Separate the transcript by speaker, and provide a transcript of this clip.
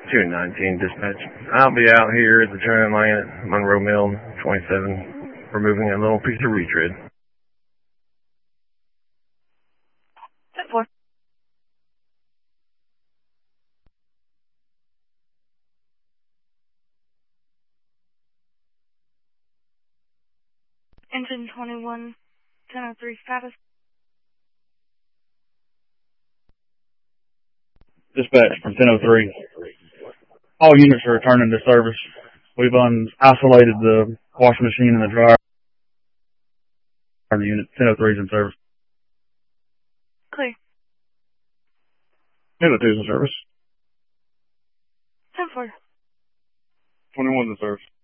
Speaker 1: 219 dispatch. I'll be out here at the turn lane at Monroe Mill 27, removing a little piece of retread.
Speaker 2: 10-4. Engine 21, 1003 status.
Speaker 3: Dispatch from 1003. All units are returning to service. We've isolated the washing machine and the dryer. The unit 1003 is in service.
Speaker 2: Clear.
Speaker 3: 1002 is in service.
Speaker 2: 10-4.
Speaker 3: 21 is in service.